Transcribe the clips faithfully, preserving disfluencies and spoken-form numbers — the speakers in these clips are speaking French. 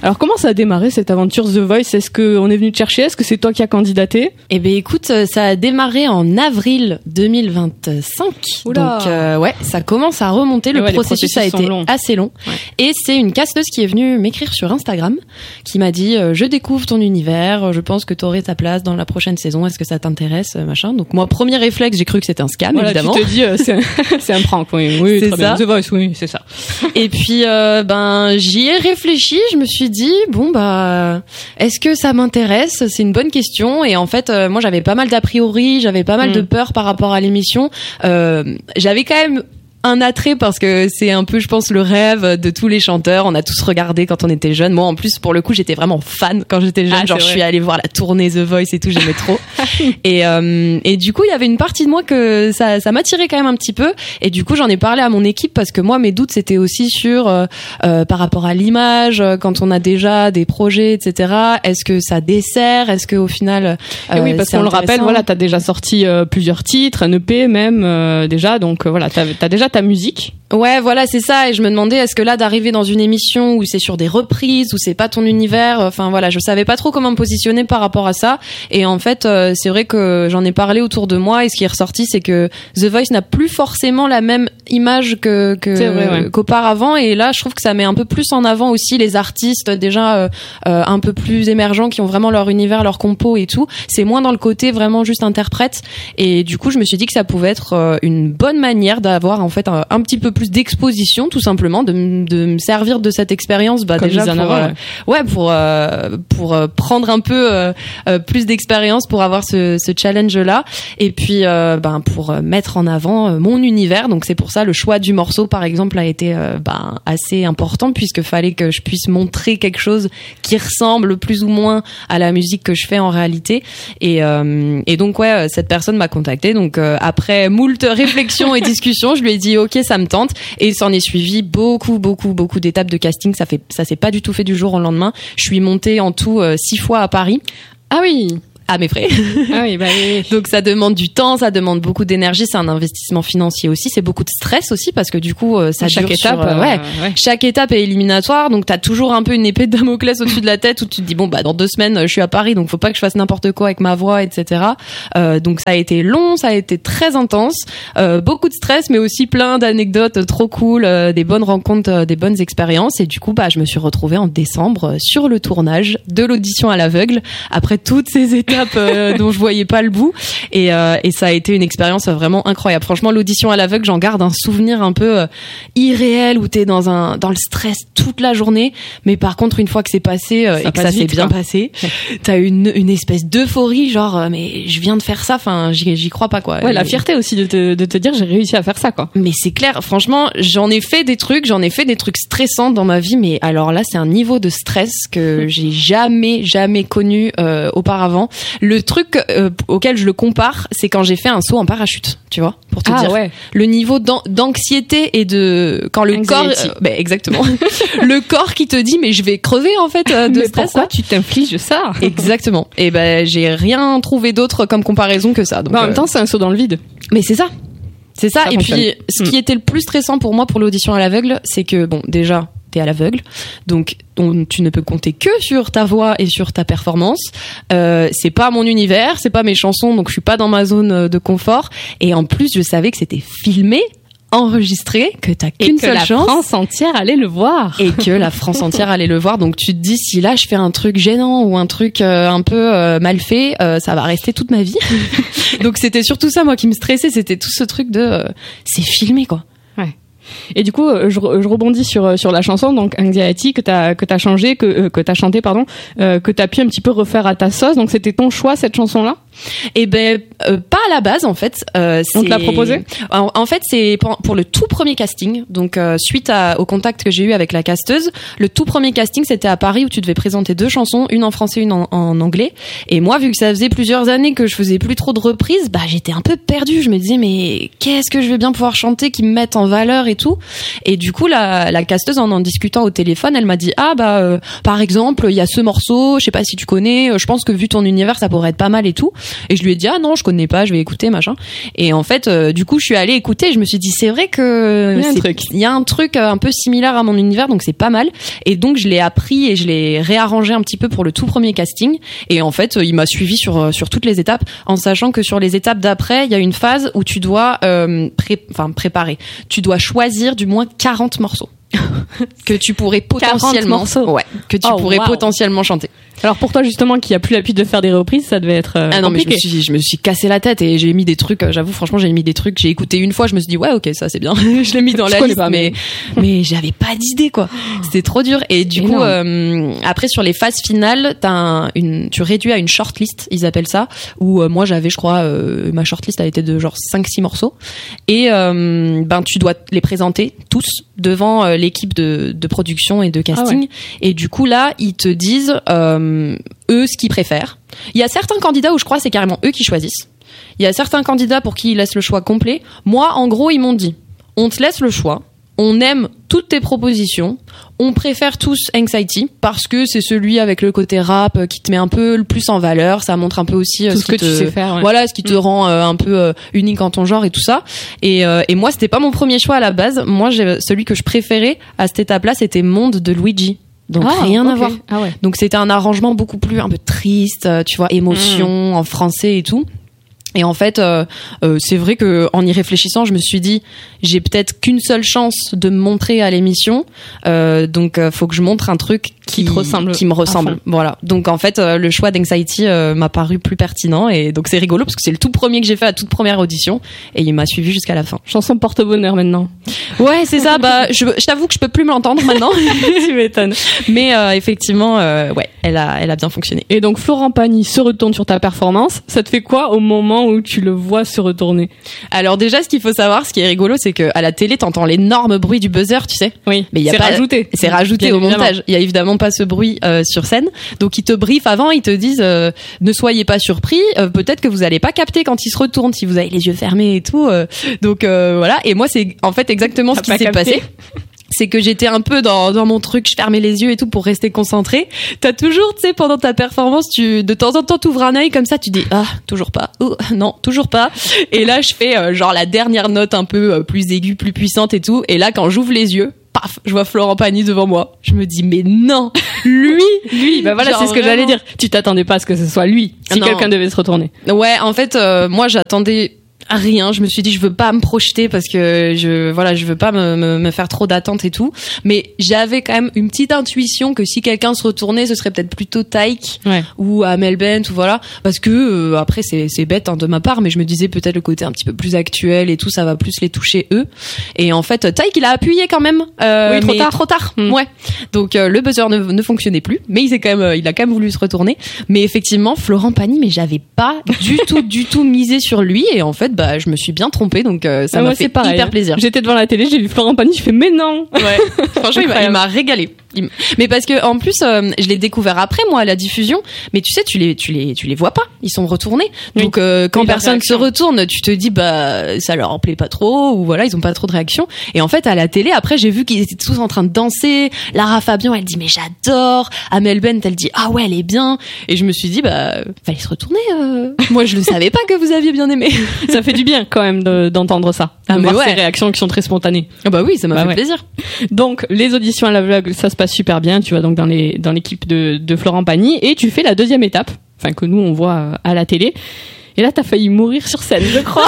Alors comment ça a démarré cette aventure The Voice? Est-ce qu'on est venu te chercher? Est-ce que c'est toi qui as candidaté? Eh ben écoute, ça a démarré en avril deux mille vingt-cinq. Oula. Donc euh, ouais, ça commence à remonter. Le ouais, processus, a été longs. assez long. Ouais. Et c'est une casteuse qui est venue m'écrire sur Instagram, qui m'a dit euh, je découvre ton univers, je pense que t'aurais ta place dans la prochaine saison. Est-ce que ça t'intéresse, machin. Donc moi, premier réflexe, j'ai cru que c'était un scam, voilà, évidemment. Tu te dis euh, c'est, un, c'est un prank, oui, oui, c'est très ça. bien. The Voice, oui, c'est ça. Et puis euh, ben j'y ai réfléchi, je me suis dit bon bah est-ce que ça m'intéresse? C'est une bonne question. Et en fait euh, moi j'avais pas mal d'a priori, j'avais pas mal mmh. de peur par rapport à l'émission. Euh, j'avais quand même un attrait parce que c'est un peu, je pense, le rêve de tous les chanteurs. On a tous regardé quand on était jeunes. Moi, en plus, pour le coup, j'étais vraiment fan quand j'étais jeune. Ah, genre, je suis allée voir la tournée The Voice et tout, j'aimais trop. et euh, et du coup, il y avait une partie de moi que ça ça m'attirait quand même un petit peu. Et du coup, j'en ai parlé à mon équipe parce que moi, mes doutes, c'était aussi sur euh, euh, par rapport à l'image, quand on a déjà des projets, et cetera. Est-ce que ça dessert? Est-ce que au final, euh, et oui, parce qu'on le rappelle, voilà, t'as déjà sorti euh, plusieurs titres, un E P même euh, déjà, donc euh, voilà, t'as, t'as déjà ta musique. Ouais, voilà, c'est ça. Et je me demandais, est-ce que là, d'arriver dans une émission où c'est sur des reprises, où c'est pas ton univers, enfin voilà, je savais pas trop comment me positionner par rapport à ça. Et en fait, euh, c'est vrai que j'en ai parlé autour de moi, et ce qui est ressorti, c'est que The Voice n'a plus forcément la même image que, que vrai, ouais. qu'auparavant. Et là, je trouve que ça met un peu plus en avant aussi les artistes déjà euh, euh, un peu plus émergents, qui ont vraiment leur univers, leur compo et tout. C'est moins dans le côté vraiment juste interprète. Et du coup, je me suis dit que ça pouvait être euh, une bonne manière d'avoir en fait un, un petit peu plus d'exposition, tout simplement, de, de me servir de cette expérience, bah Comme déjà pour, avant, euh, ouais, pour euh, pour euh, prendre un peu euh, euh, plus d'expérience, pour avoir ce, ce challenge là, et puis euh, ben pour mettre en avant euh, mon univers. Donc c'est pour ça le choix du morceau, par exemple, a été euh, ben assez important, puisque fallait que je puisse montrer quelque chose qui ressemble plus ou moins à la musique que je fais en réalité. Et euh, et donc ouais, cette personne m'a contactée. Donc euh, après moult réflexions et discussions, je lui ai dit ok, ça me tente. Et il s'en est suivi beaucoup, beaucoup, beaucoup d'étapes de casting. Ça fait, ça s'est pas du tout fait du jour au lendemain. Je suis montée en tout euh, six fois à Paris. Ah oui. À mes frais. Ah oui, bah oui. Donc ça demande du temps, ça demande beaucoup d'énergie, c'est un investissement financier aussi, c'est beaucoup de stress aussi, parce que du coup ça chaque dure étape, sur, euh, ouais, ouais. chaque étape est éliminatoire, donc t'as toujours un peu une épée de Damoclès au-dessus de la tête où tu te dis bon bah dans deux semaines je suis à Paris, donc faut pas que je fasse n'importe quoi avec ma voix, et cetera. Euh, donc ça a été long, ça a été très intense, euh, beaucoup de stress, mais aussi plein d'anecdotes trop cool, euh, des bonnes rencontres, euh, des bonnes expériences. Et du coup bah je me suis retrouvée en décembre sur le tournage de l'audition à l'aveugle, après toutes ces étapes euh, dont je voyais pas le bout, et, euh, et ça a été une expérience vraiment incroyable. Franchement, l'audition à l'aveugle, j'en garde un souvenir un peu euh, irréel, où t'es dans un dans le stress toute la journée, mais par contre une fois que c'est passé euh, et que ça vite, s'est bien quoi. passé, t'as une une espèce d'euphorie, genre euh, mais je viens de faire ça, enfin j'y, j'y crois pas quoi. Ouais, et, la fierté aussi de te de te dire j'ai réussi à faire ça quoi. Mais c'est clair, franchement, j'en ai fait des trucs, j'en ai fait des trucs stressants dans ma vie, mais alors là c'est un niveau de stress que j'ai jamais jamais connu euh, auparavant. Le truc Euh, auquel je le compare, c'est quand j'ai fait un saut en parachute, tu vois, pour te ah, dire ouais. le niveau d'an- d'anxiété et de quand le Anxiety. corps, euh, bah, exactement, le corps qui te dit mais je vais crever en fait euh, de mais stress. Pourquoi tu t'infliges ça? Exactement. Et ben j'ai rien trouvé d'autre comme comparaison que ça. Donc, bah, en même euh... temps, c'est un saut dans le vide. Mais c'est ça. C'est ça. ça et fonctionne. puis, ce qui était le plus stressant pour moi pour l'audition à l'aveugle, c'est que bon, déjà. T'es à l'aveugle, donc on, tu ne peux compter que sur ta voix et sur ta performance. Euh, c'est pas mon univers, c'est pas mes chansons, donc je suis pas dans ma zone de confort. Et en plus, je savais que c'était filmé, enregistré, que t'as qu'une seule chance. Et que la France entière allait le voir. Et que la France entière allait le voir. Donc tu te dis, si là je fais un truc gênant ou un truc euh, un peu euh, mal fait, euh, ça va rester toute ma vie. Donc c'était surtout ça, moi, qui me stressait. C'était tout ce truc de... Euh, c'est filmé, quoi. Ouais. Et du coup, je, je rebondis sur sur la chanson, donc Anxiety, que t'as que t'as changé, que euh, que t'as chanté, pardon, euh, que t'as pu un petit peu refaire à ta sauce. Donc c'était ton choix, cette chanson-là? Eh ben euh, pas à la base en fait. Euh, On te l'a proposé? En, en fait c'est pour, pour le tout premier casting. Donc euh, suite à, au contact que j'ai eu avec la casteuse, le tout premier casting c'était à Paris où tu devais présenter deux chansons, une en français, une en, en anglais. Et moi vu que ça faisait plusieurs années que je faisais plus trop de reprises, bah j'étais un peu perdue. Je me disais mais qu'est-ce que je vais bien pouvoir chanter qui me mette en valeur et tout. Et du coup la, la casteuse en en discutant au téléphone, elle m'a dit ah bah euh, par exemple il y a ce morceau, je sais pas si tu connais, je pense que vu ton univers ça pourrait être pas mal et tout. Et je lui ai dit ah non, je connais pas, je vais écouter machin. Et en fait, euh, du coup, je suis allée écouter. Et je me suis dit c'est vrai que il y a un c'est, truc. Il y a un truc un peu similaire à mon univers, donc c'est pas mal. Et donc je l'ai appris et je l'ai réarrangé un petit peu pour le tout premier casting. Et en fait, il m'a suivi sur sur toutes les étapes, en sachant que sur les étapes d'après, il y a une phase où tu dois euh, pré- enfin préparer. Tu dois choisir du moins quarante morceaux que tu pourrais potentiellement ouais, que tu oh, pourrais wow. potentiellement chanter. Alors pour toi justement qui a plus l'habitude de faire des reprises, ça devait être euh, ah non compliqué. mais je me suis je me suis cassé la tête et j'ai mis des trucs, j'avoue franchement j'ai mis des trucs, j'ai écouté une fois, je me suis dit ouais OK, ça c'est bien. Je l'ai mis dans la liste, pas, mais mais, mais j'avais pas d'idée quoi. C'était trop dur et du Énorme. coup euh, après sur les phases finales, t'as un, une tu réduis à une shortlist, ils appellent ça, où euh, moi j'avais je crois euh, ma shortlist a été de genre cinq six morceaux et euh, ben tu dois les présenter tous devant euh, l'équipe de de production et de casting. Ah ouais. Et du coup là ils te disent euh, eux ce qu'ils préfèrent. Il y a certains candidats où je crois c'est carrément eux qui choisissent. Il y a certains candidats pour qui ils laissent le choix complet. Moi en gros ils m'ont dit on te laisse le choix, on aime toutes tes propositions, on préfère tous Anxiety parce que c'est celui avec le côté rap qui te met un peu le plus en valeur, ça montre un peu aussi tout ce, ce que te, tu sais faire, ouais. Voilà, ce qui te mmh. rend euh, un peu euh, unique en ton genre et tout ça. Et, euh, et moi c'était pas mon premier choix à la base. Moi j'ai, celui que je préférais à cette étape-là c'était Monde de Luigi. Donc ah, rien okay. à voir. Ah ouais. Donc c'était un arrangement beaucoup plus un peu triste, tu vois, émotion mmh. en français et tout. Et en fait, euh, euh, c'est vrai que en y réfléchissant, je me suis dit, j'ai peut-être qu'une seule chance de me montrer à l'émission, euh, donc euh, faut que je montre un truc qui, qui te ressemble, qui me ressemble. Voilà. Donc en fait, euh, le choix d'Anxiety euh, m'a paru plus pertinent et donc c'est rigolo parce que c'est le tout premier que j'ai fait à toute première audition et il m'a suivi jusqu'à la fin. Chanson porte-bonheur maintenant. Ouais, c'est ça. Bah, je, je t'avoue que je peux plus me l'entendre maintenant. Tu m'étonnes. Mais euh, effectivement, euh, ouais, elle a, elle a bien fonctionné. Et donc Florent Pagny se retourne sur ta performance. Ça te fait quoi au moment où tu le vois se retourner? Alors déjà, ce qu'il faut savoir, ce qui est rigolo, c'est que à la télé, t'entends l'énorme bruit du buzzer, tu sais. Oui. Mais il y a c'est pas, rajouté. C'est rajouté Bien au évidemment. montage. Il y a évidemment pas ce bruit euh, sur scène. Donc ils te briefent avant, ils te disent euh, ne soyez pas surpris. Euh, peut-être que vous allez pas capter quand il se retourne si vous avez les yeux fermés et tout. Euh, donc euh, voilà. Et moi, c'est en fait exactement T'as ce qui pas s'est capté. passé. C'est que j'étais un peu dans dans mon truc, je fermais les yeux et tout pour rester concentrée. T'as toujours, tu sais, pendant ta performance, tu de temps en temps t'ouvres un œil comme ça, tu dis ah toujours pas, oh non toujours pas. Et là je fais euh, genre la dernière note un peu euh, plus aiguë, plus puissante et tout. Et là quand j'ouvre les yeux, paf, je vois Florent Pagny devant moi. Je me dis mais non, lui, lui, bah voilà, genre c'est ce que vraiment... j'allais dire. Tu t'attendais pas à ce que ce soit lui si Non. quelqu'un devait se retourner. Ouais, en fait, euh, moi j'attendais rien, je me suis dit je veux pas me projeter parce que je voilà je veux pas me, me, me faire trop d'attentes et tout, mais j'avais quand même une petite intuition que si quelqu'un se retournait ce serait peut-être plutôt Taïk ouais. ou Amel Bent ou voilà, parce que euh, après c'est c'est bête hein, de ma part, mais je me disais peut-être le côté un petit peu plus actuel et tout, ça va plus les toucher eux. Et en fait Taïk il a appuyé quand même euh, oui, trop mais tard trop tard mmh. ouais, donc euh, le buzzer ne, ne fonctionnait plus, mais il s'est quand même euh, il a quand même voulu se retourner. Mais effectivement Florent Pagny, mais j'avais pas du tout du tout misé sur lui et en fait bah je me suis bien trompée, donc euh, ça ah m'a ouais, fait pareil. hyper plaisir. J'étais devant la télé, j'ai vu Florent Pagny, je fais mais non. Ouais. Franchement il m'a, il m'a régalé. Il... Mais parce que en plus euh, je l'ai découvert après moi à la diffusion, mais tu sais tu les tu les tu les vois pas, ils sont retournés. Donc euh, quand oui, personne se retourne, tu te dis bah ça leur plaît pas trop ou voilà, ils ont pas trop de réaction. Et en fait à la télé après j'ai vu qu'ils étaient tous en train de danser. Lara Fabian elle dit mais j'adore. Amel Bent elle dit ah ouais elle est bien. Et je me suis dit bah fallait se retourner. Euh... Moi je le savais pas que vous aviez bien aimé. Ça fait du bien quand même de, d'entendre ça, ah, de mais voir ouais. ces réactions qui sont très spontanées. Ah bah oui ça m'a bah fait ouais. plaisir. Donc les auditions à l'aveugle ça se passe super bien, tu vas donc dans les dans l'équipe de de Florent Pagny et tu fais la deuxième étape, enfin que nous on voit à la télé. Et là, t'as failli mourir sur scène, je crois.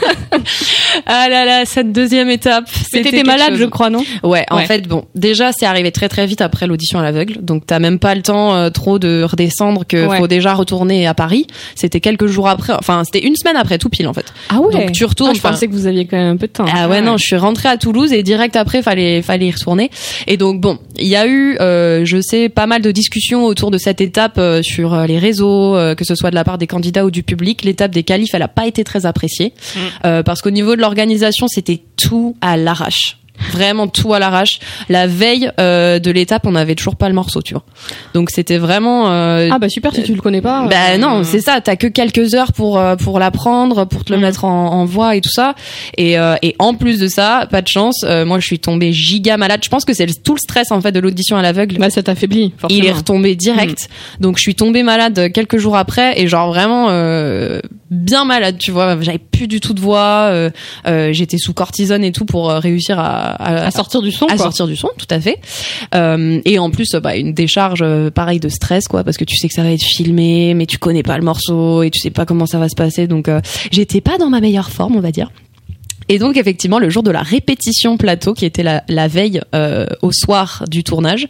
Ah là là, cette deuxième étape. C'était t'étais malade, chose. Je crois, non? Ouais, en ouais. fait, bon, déjà, c'est arrivé très très vite après l'audition à l'aveugle. Donc, t'as même pas le temps euh, trop de redescendre que ouais. faut déjà retourner à Paris. C'était quelques jours après, enfin, c'était une semaine après tout pile, en fait. Ah ouais. Donc, tu retournes. Ah, je pensais que vous aviez quand même un peu de temps. Ah ouais, ah, non, ouais. je suis rentrée à Toulouse et direct après, fallait, fallait y retourner. Et donc, bon, il y a eu, euh, je sais, pas mal de discussions autour de cette étape euh, sur euh, les réseaux, euh, que ce soit de la part des candidats ou du public. L'étape des qualifs, elle a pas été très appréciée, mmh. euh, parce qu'au niveau de l'organisation, c'était tout à l'arrache. vraiment tout à l'arrache. La veille euh, de l'étape, on n'avait toujours pas le morceau, tu vois. Donc c'était vraiment. Euh, ah bah super si tu le connais pas. Bah euh... non, c'est ça. T'as que quelques heures pour euh, pour l'apprendre, pour te le mmh. mettre en, en voix et tout ça. Et euh, et en plus de ça, pas de chance. Euh, moi, je suis tombée giga malade. Je pense que c'est le, tout le stress en fait de l'audition à l'aveugle. Bah ça t'affaiblit. Forcément. Il est retombé direct. Mmh. Donc je suis tombée malade quelques jours après et genre vraiment euh, bien malade, tu vois. J'avais plus du tout de voix. Euh, euh, j'étais sous cortisone et tout pour réussir à à, à sortir du son. À quoi. sortir du son, tout à fait. Euh, et en plus, bah une décharge pareil de stress quoi, parce que tu sais que ça va être filmé, mais tu connais pas le morceau et tu sais pas comment ça va se passer. Donc euh, j'étais pas dans ma meilleure forme, on va dire. Et donc effectivement le jour de la répétition plateau qui était la, la veille euh, au soir du tournage,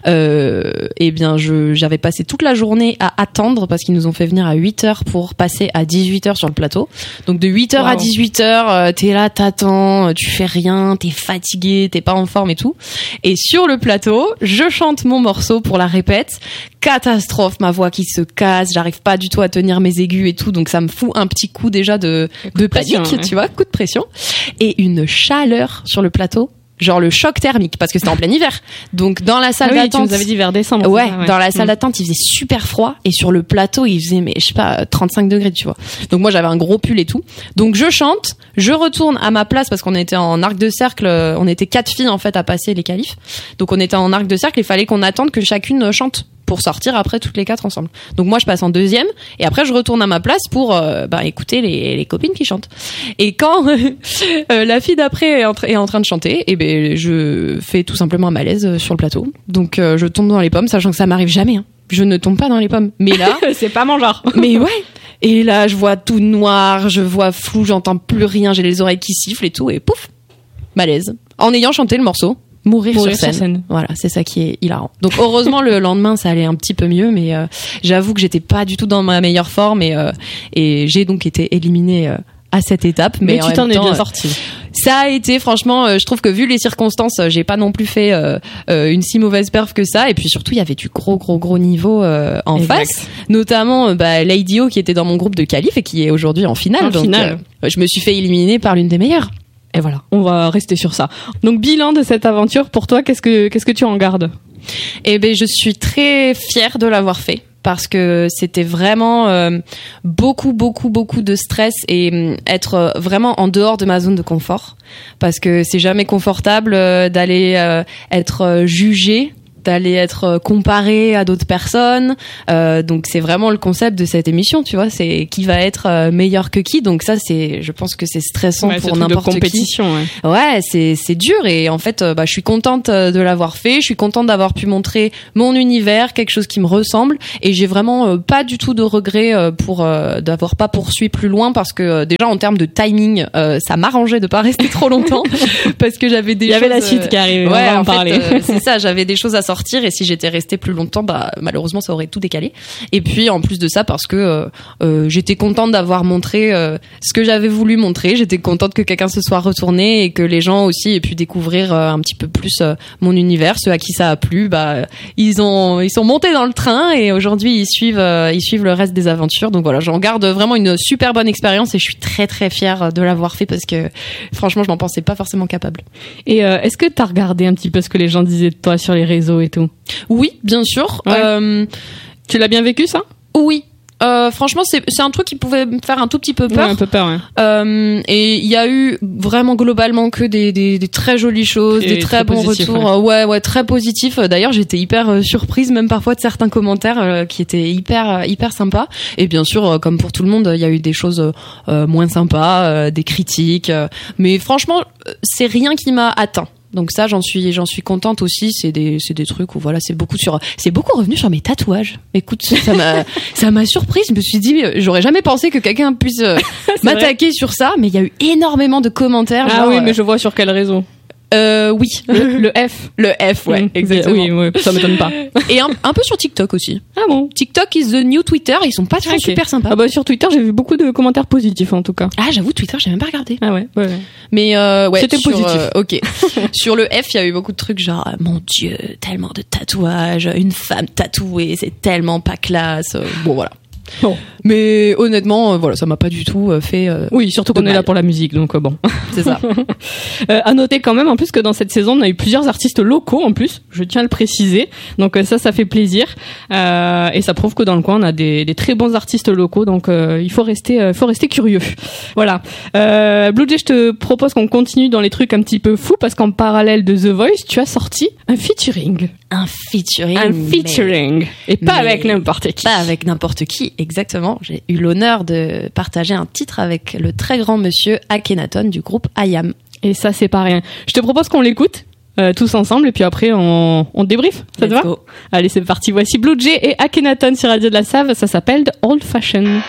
euh, eh bien je j'avais passé toute la journée à attendre parce qu'ils nous ont fait venir à huit heures pour passer à dix-huit heures sur le plateau. Donc de huit heures wow. à dix-huit heures, euh, t'es là, t'attends, tu fais rien, t'es fatigué, t'es pas en forme et tout. Et sur le plateau, je chante mon morceau pour la répète. Catastrophe, ma voix qui se casse, j'arrive pas du tout à tenir mes aigus et tout, donc ça me fout un petit coup déjà de, de panique, pression, ouais. tu vois, coup de pression. Et une chaleur sur le plateau, genre le choc thermique, parce que c'était en plein hiver. Donc dans la salle ah oui, d'attente, tu nous avais dit vers décembre. Ouais, ça, ouais. dans la salle mmh. d'attente, il faisait super froid et sur le plateau, il faisait mais je sais pas trente-cinq degrés, tu vois. Donc moi j'avais un gros pull et tout. Donc je chante, je retourne à ma place parce qu'on était en arc de cercle, on était quatre filles en fait à passer les qualifs. Donc on était en arc de cercle, il fallait qu'on attende que chacune chante pour sortir après toutes les quatre ensemble. Donc moi je passe en deuxième et après je retourne à ma place pour euh, bah, écouter les, les copines qui chantent. Et quand euh, la fille d'après est en, tra- est en train de chanter, et ben je fais tout simplement un malaise sur le plateau. Donc euh, je tombe dans les pommes, sachant que ça m'arrive jamais. Hein. Je ne tombe pas dans les pommes. Mais là, c'est pas mon genre. Mais ouais. Et là je vois tout noir, je vois flou, j'entends plus rien, j'ai les oreilles qui sifflent et tout, et pouf, malaise. En ayant chanté le morceau. Mourir, Mourir sur, scène. sur scène. Voilà, c'est ça qui est hilarant. Donc heureusement le lendemain ça allait un petit peu mieux, mais euh, j'avoue que j'étais pas du tout dans ma meilleure forme et euh, et j'ai donc été éliminée euh, à cette étape. Mais, mais tu t'en es bien sortie. Ça a été franchement, euh, je trouve que vu les circonstances, euh, j'ai pas non plus fait euh, euh, une si mauvaise perf que ça. Et puis surtout il y avait du gros gros gros niveau euh, en exact. face, notamment euh, bah, Lady O qui était dans mon groupe de qualif et qui est aujourd'hui en finale. En donc finale. Euh, je me suis fait éliminer par l'une des meilleures. Et voilà, on va rester sur ça. Donc bilan de cette aventure pour toi, qu'est-ce que qu'est-ce que tu en gardes ? Eh ben je suis très fière de l'avoir fait parce que c'était vraiment euh, beaucoup beaucoup beaucoup de stress et euh, être vraiment en dehors de ma zone de confort parce que c'est jamais confortable euh, d'aller euh, être euh, jugé, d'aller être comparé à d'autres personnes, euh, donc c'est vraiment le concept de cette émission, tu vois, c'est qui va être euh, meilleur que qui, donc ça c'est, je pense que c'est stressant ouais, pour n'importe de compétition, qui. Ouais, ouais c'est c'est dur et en fait euh, bah je suis contente de l'avoir fait, je suis contente d'avoir pu montrer mon univers, quelque chose qui me ressemble et j'ai vraiment euh, pas du tout de regrets euh, pour euh, d'avoir pas poursuivi plus loin parce que euh, déjà en termes de timing, euh, ça m'arrangeait de pas rester trop longtemps parce que j'avais des il y choses, avait la suite qui arrivait, ouais, on va en, en parler. Fait, euh, c'est ça, j'avais des choses à sortir et si j'étais restée plus longtemps bah malheureusement ça aurait tout décalé et puis en plus de ça parce que euh, euh, j'étais contente d'avoir montré euh, ce que j'avais voulu montrer, j'étais contente que quelqu'un se soit retourné et que les gens aussi aient pu découvrir euh, un petit peu plus euh, mon univers, ceux à qui ça a plu bah ils ont ils sont montés dans le train et aujourd'hui ils suivent euh, ils suivent le reste des aventures, donc voilà, j'en garde vraiment une super bonne expérience et je suis très très fière de l'avoir fait parce que franchement je m'en pensais pas forcément capable. Et euh, est-ce que t'as regardé un petit peu ce que les gens disaient de toi sur les réseaux et tout? Oui, bien sûr. Ouais. Euh, tu l'as bien vécu ça? Oui. Euh, franchement, c'est c'est un truc qui pouvait me faire un tout petit peu peur. Ouais, un peu peur, ouais. Euh, et il y a eu vraiment globalement que des des, des très jolies choses, et des très, très bons positif, retours. Ouais. ouais, ouais, très positifs. D'ailleurs, j'étais hyper euh, surprise même parfois de certains commentaires euh, qui étaient hyper euh, hyper sympas. Et bien sûr, euh, comme pour tout le monde, il y a eu des choses euh, moins sympas, euh, des critiques. Euh, mais franchement, c'est rien qui m'a atteint. Donc ça, j'en suis, j'en suis contente aussi. C'est des, c'est des trucs où voilà, c'est beaucoup sur, c'est beaucoup revenu sur mes tatouages. Écoute, ça m'a, ça m'a surprise. Je me suis dit, j'aurais jamais pensé que quelqu'un puisse euh, m'attaquer vrai sur ça, mais il y a eu énormément de commentaires. Ah genre, oui, mais je vois sur quel réseau. Euh, oui. Le, le F. Le F, ouais, mmh, exactement. Oui, oui, ça m'étonne pas. Et un, un peu sur TikTok aussi. Ah bon? TikTok is the new Twitter. Ils sont pas toujours okay. super sympas. Ah bah, sur Twitter, j'ai vu beaucoup de commentaires positifs, en tout cas. Ah, j'avoue, Twitter, j'ai même pas regardé. Ah ouais, ouais, ouais. Mais, euh, ouais. C'était sur, positif. Euh, ok. Sur le F, il y a eu beaucoup de trucs genre, mon Dieu, tellement de tatouages, une femme tatouée, c'est tellement pas classe. Bon, voilà. Bon. Mais honnêtement, euh, voilà, ça m'a pas du tout euh, fait. Euh, oui, surtout qu'on est là pour la musique, donc euh, bon. C'est ça. euh, à noter quand même, en plus que dans cette saison, on a eu plusieurs artistes locaux en plus. Je tiens à le préciser. Donc euh, ça, ça fait plaisir. Euh, et ça prouve que dans le coin, on a des, des très bons artistes locaux. Donc euh, il faut rester, euh, faut rester curieux. Voilà. Euh, Blue Jay, je te propose qu'on continue dans les trucs un petit peu fous parce qu'en parallèle de The Voice, tu as sorti un featuring. Un featuring. Un featuring. Mais... Et pas mais... avec n'importe qui. Pas avec n'importe qui, exactement. J'ai eu l'honneur de partager un titre avec le très grand monsieur Akhenaton du groupe I A M. Et ça, c'est pas rien. Je te propose qu'on l'écoute euh, tous ensemble et puis après on, on débrief. Ça te va ? Allez, c'est parti. Voici Blue Jay et Akhenaton sur Radio de la Save. Ça s'appelle The Old Fashion.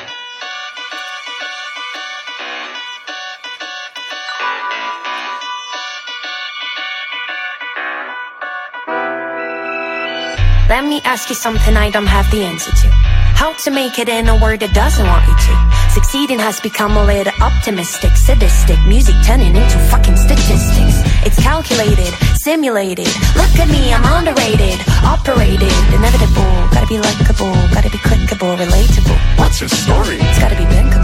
Let me ask you something I don't have the answer to. How to make it in a world that doesn't want you to. Succeeding has become a little optimistic, sadistic. Music turning into fucking statistics. It's calculated, simulated. Look at me, I'm underrated, operated, inevitable. Gotta be likable, gotta be clickable, relatable. What's your story? It's gotta be bankable.